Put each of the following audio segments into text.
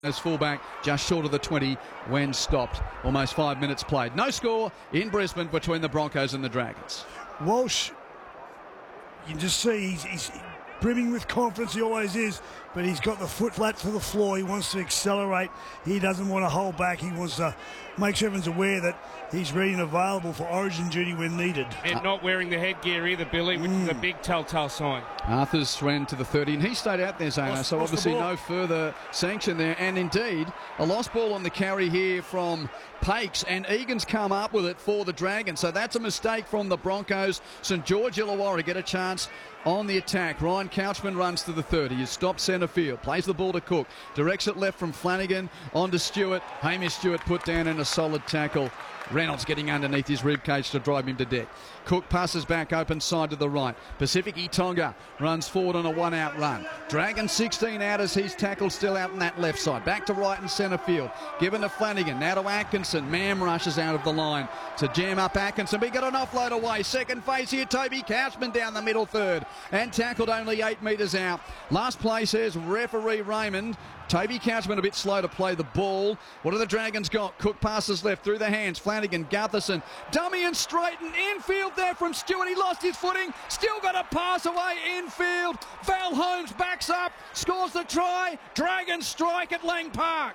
As fullback, just short of the 20 when stopped. Almost 5 minutes played. No score in Brisbane between the Broncos and the Dragons. Walsh, you can just see he's brimming with confidence, he always is, but he's got the foot flat to the floor. He wants to accelerate. He doesn't want to hold back. He wants to make sure everyone's aware that he's ready and available for Origin duty when needed. And not wearing the headgear either, Billy, which is a big telltale sign. Arthurs ran to the 30 and he stayed out there, Zana, so obviously no further sanction there. And indeed, a lost ball on the carry here from Pakes, and Egan's come up with it for the Dragons. So that's a mistake from the Broncos. St George Illawarra get a chance on the attack. Ryan Couchman runs to the 30. He stops centre field, plays the ball to Cook, directs it left from Flanagan on to Stewart. Hamish Stewart put down in a solid tackle. Reynolds getting underneath his ribcage to drive him to deck. Cook passes back open side to the right. Pacific Tonga runs forward on a one-out run. Dragon 16 out as he's tackled still out on that left side. Back to right and centre field. Given to Flanagan. Now to Atkinson. Mam rushes out of the line to jam up Atkinson. But he got an offload away. Second phase here. Toby Couchman down the middle third. And tackled only 8 metres out. Last play says referee Raymond. Toby Couchman a bit slow to play the ball. What have the Dragons got? Cook passes left through the hands. Flanagan, Gutherson, dummy and straighten. Infield there from Stewart. He lost his footing. Still got a pass away infield. Val Holmes backs up, scores the try. Dragons strike at Lang Park.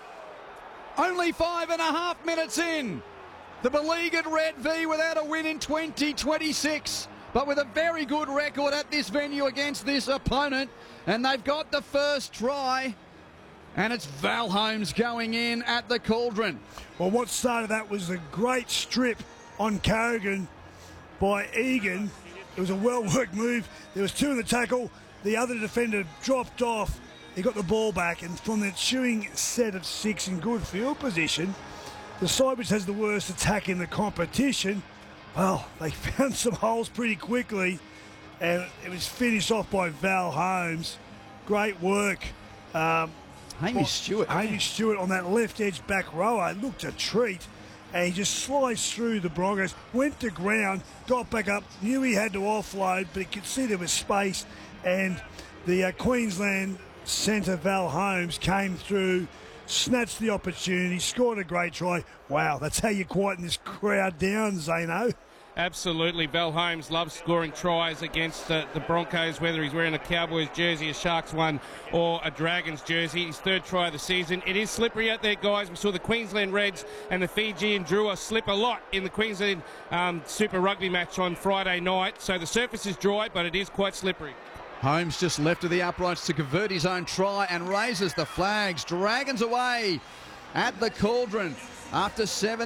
Only 5.5 minutes in. The beleaguered Red V without a win in 2026. But with a very good record at this venue against this opponent. And they've got the first try. And it's Val Holmes going in at the Cauldron. Well, what started that was a great strip on Carrigan by Egan. It was a well-worked move. There was two in the tackle. The other defender dropped off. He got the ball back, and from the ensuing set of 6 in good field position, the side which has the worst attack in the competition, well, they found some holes pretty quickly, and it was finished off by Val Holmes. Great work. Hamish Stewart on that left edge back rower looked a treat, and he just sliced through the Broncos, went to ground, got back up, knew he had to offload, but he could see there was space, and the Queensland centre Val Holmes came through, snatched the opportunity, scored a great try. Wow, that's how you quieten this crowd down, Zano. Absolutely. Val Holmes loves scoring tries against the Broncos, whether he's wearing a Cowboys jersey, a Sharks one, or a Dragons jersey. His third try of the season. It is slippery out there, guys. We saw the Queensland Reds and the Fijian Drua slip a lot in the Queensland Super Rugby match on Friday night. So the surface is dry, but it is quite slippery. Holmes just left of the uprights to convert his own try and raises the flags. Dragons away at the Cauldron after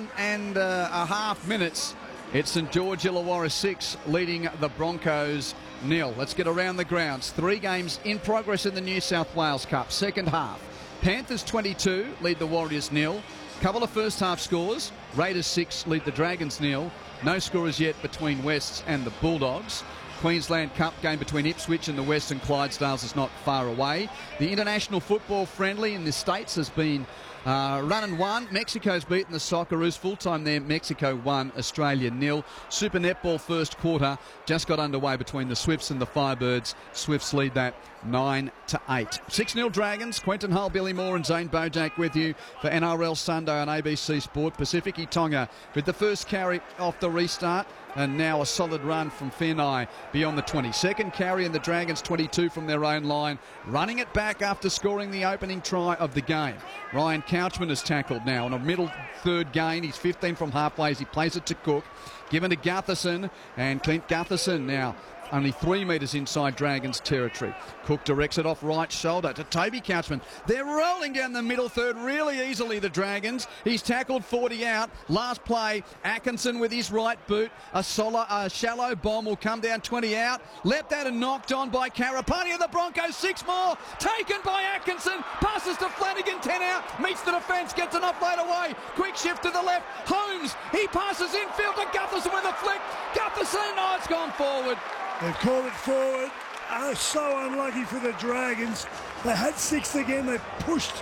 7.5 minutes. It's St George Illawarra 6 leading the Broncos 0. Let's get around the grounds. 3 games in progress in the New South Wales Cup. Second half. Panthers 22 lead the Warriors 0. Couple of first half scores. Raiders 6 lead the Dragons 0. No scorers yet between Wests and the Bulldogs. Queensland Cup game between Ipswich and the Western Clydesdales is not far away. The international football friendly in the States has been run and won. Mexico's beaten the Socceroos. Full time there, Mexico 1, Australia 0. Super Netball first quarter just got underway between the Swifts and the Firebirds. Swifts lead that 9-8. 6-0 Dragons. Quentin Hull, Billy Moore and Zane Bojack with you for NRL Sunday on ABC Sport. Pacific Tonga with the first carry off the restart. And now a solid run from Finai beyond the 20. Second carry and the Dragons 22 from their own line. Running it back after scoring the opening try of the game. Ryan Couchman is tackled now on a middle third gain. He's 15 from halfway as he plays it to Cook. Given to Gutherson, and Clint Gutherson now only 3 metres inside Dragons territory. Cook directs it off right shoulder to Toby Couchman. They're rolling down the middle third really easily, the Dragons. He's tackled 40 out. Last play, Atkinson with his right boot. A shallow bomb will come down 20 out. Leapt out and knocked on by Karapani of the Broncos. 6 more. Taken by Atkinson. Passes to Flanagan, 10 out. Meets the defence, gets an offload away. Quick shift to the left. Holmes, he passes infield to Gutherson with a flick. Gutherson, oh, it's gone forward. They've called it forward. So unlucky for the Dragons. They had 6 again. They pushed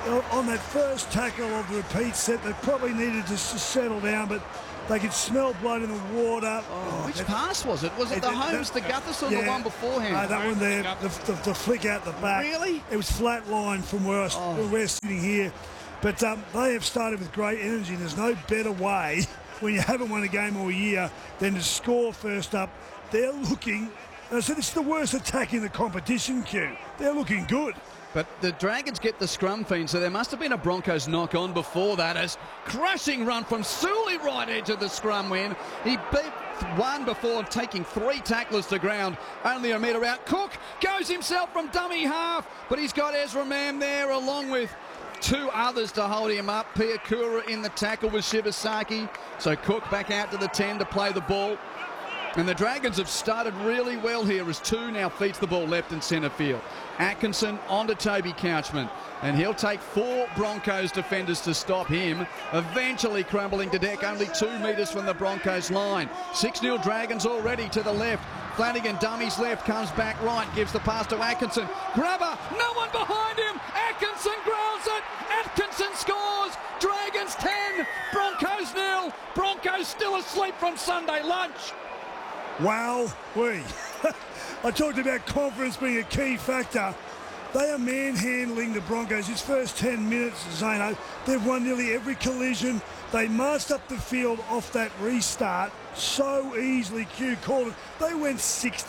on that first tackle of the repeat set, they probably needed to settle down, but they could smell blood in the water. Which pass was it? Was it the Holmes to Gutherson or the one beforehand? That one there, the flick out the back. Really? It was flat line from where we're sitting here. But they have started with great energy. There's no better way when you haven't won a game all year than to score first up. They're looking, I said this is the worst attack in the competition, Q. They're looking good. But the Dragons get the scrum feed, so there must have been a Broncos knock-on before that. As crushing run from Sully, right edge of the scrum win. He beat one before taking 3 tacklers to ground, only a metre out. Cook goes himself from dummy half, but he's got Ezra Mam there along with 2 others to hold him up. Piakura in the tackle with Shibasaki. So Cook back out to the 10 to play the ball. And the Dragons have started really well here as 2 now feeds the ball left and centre field. Atkinson onto Toby Couchman, and he'll take 4 Broncos defenders to stop him, eventually crumbling to deck only 2 metres from the Broncos line. 6-0 Dragons already to the left. Flanagan dummies left, comes back right, gives the pass to Atkinson. Grabber, no one behind him. Atkinson grounds it. Atkinson scores. Dragons 10, Broncos 0. Broncos still asleep from Sunday lunch. Wow, I talked about confidence being a key factor. They are manhandling the Broncos. His first 10 minutes, Zano, they've won nearly every collision. They marched up the field off that restart so easily. Q called it. They went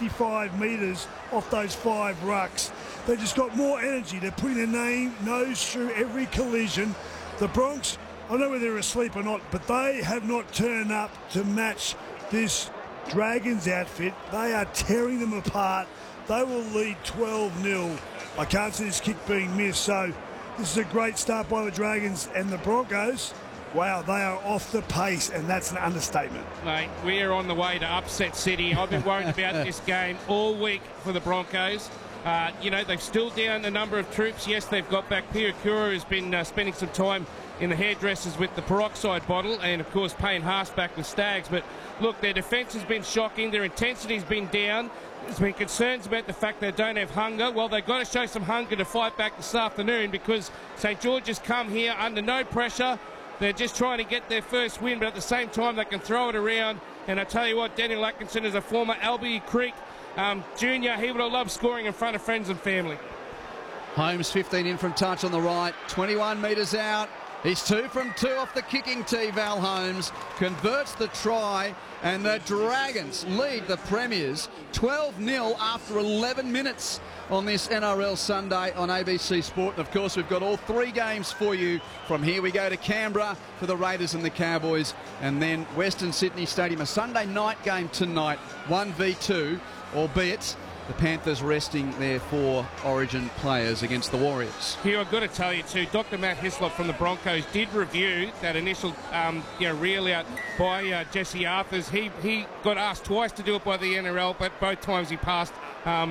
65 metres off those 5 rucks. They just got more energy. They're putting their nose through every collision. The Bronx, I don't know whether they're asleep or not, but they have not turned up to match this Dragons outfit. They are tearing them apart. They will lead 12-0. I can't see this kick being missed, so this is a great start by the Dragons. And the Broncos, wow, they are off the pace, and that's an understatement. Mate, we are on the way to upset City. I've been worried about this game all week for the Broncos. You know, they've still down a number of troops. Yes, they've got back Piakura, who's been spending some time in the hairdressers with the peroxide bottle, and of course Payne Haas back with Stags. But look, their defence has been shocking. Their intensity's been down. There's been concerns about the fact they don't have hunger. Well, they've got to show some hunger to fight back this afternoon, because St George has come here under no pressure. They're just trying to get their first win, but at the same time they can throw it around. And I tell you what, Daniel Atkinson is a former Albie Creek junior. He would have loved scoring in front of friends and family. Holmes 15 in from touch on the right, 21 metres out. He's 2 from 2 off the kicking tee. Val Holmes converts the try, and the Dragons lead the Premiers 12-0 after 11 minutes on this NRL Sunday on ABC Sport. And of course, we've got all 3 games for you. From here we go to Canberra for the Raiders and the Cowboys, and then Western Sydney Stadium, a Sunday night game tonight, 1v2, albeit the Panthers resting their 4 Origin players against the Warriors. Hugh, I've got to tell you too, Dr. Matt Hislop from the Broncos did review that initial reel out by Jesse Arthurs. He got asked twice to do it by the NRL, but both times he passed